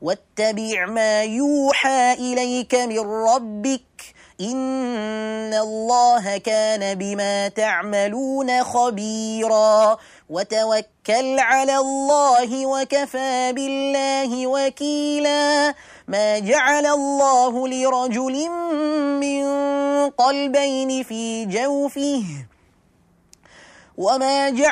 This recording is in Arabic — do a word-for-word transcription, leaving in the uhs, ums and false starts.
واتبع ما يوحى إليك من ربك إن الله كان بما تعملون خبيرا وتوكل على الله وكفى بالله وكيلا ما جعل الله لرجل من قلبين في جوفه وما جعل